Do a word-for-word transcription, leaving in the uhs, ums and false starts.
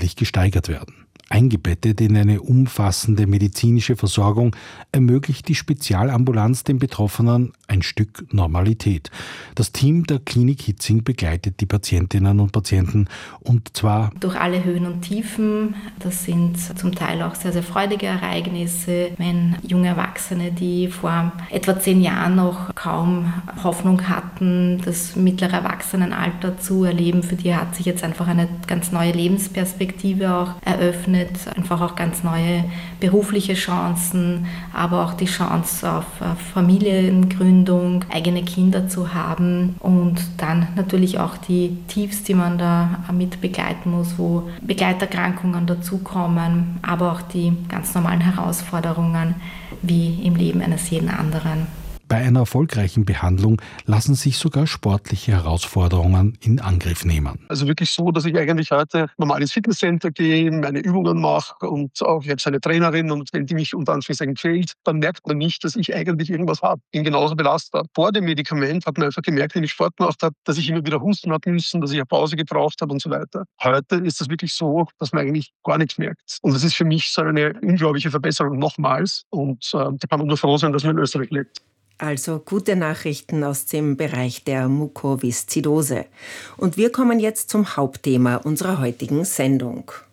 deutlich gesteigert werden. Eingebettet in eine umfassende medizinische Versorgung ermöglicht die Spezialambulanz den Betroffenen ein Stück Normalität. Das Team der Klinik Hitzing begleitet die Patientinnen und Patienten und zwar durch alle Höhen und Tiefen. Das sind zum Teil auch sehr, sehr freudige Ereignisse, wenn junge Erwachsene, die vor etwa zehn Jahren noch kaum Hoffnung hatten, das mittlere Erwachsenenalter zu erleben, für die hat sich jetzt einfach eine ganz neue Lebensperspektive auch eröffnet. Einfach auch ganz neue berufliche Chancen, aber auch die Chance auf Familiengründung, eigene Kinder zu haben und dann natürlich auch die Tiefs, die man da mit begleiten muss, wo Begleiterkrankungen dazukommen, aber auch die ganz normalen Herausforderungen wie im Leben eines jeden anderen. Bei einer erfolgreichen Behandlung lassen sich sogar sportliche Herausforderungen in Angriff nehmen. Also wirklich so, dass ich eigentlich heute normal ins Fitnesscenter gehe, meine Übungen mache und auch jetzt eine Trainerin und wenn die mich unter Anführungszeichen quält, dann merkt man nicht, dass ich eigentlich irgendwas habe. Ich bin genauso belastbar. Vor dem Medikament hat man einfach gemerkt, wenn ich Sport gemacht habe, dass ich immer wieder husten habe müssen, dass ich eine Pause gebraucht habe und so weiter. Heute ist das wirklich so, dass man eigentlich gar nichts merkt. Und das ist für mich so eine unglaubliche Verbesserung nochmals und äh, da kann man nur froh sein, dass man in Österreich lebt. Also gute Nachrichten aus dem Bereich der Mukoviszidose. Und wir kommen jetzt zum Hauptthema unserer heutigen Sendung.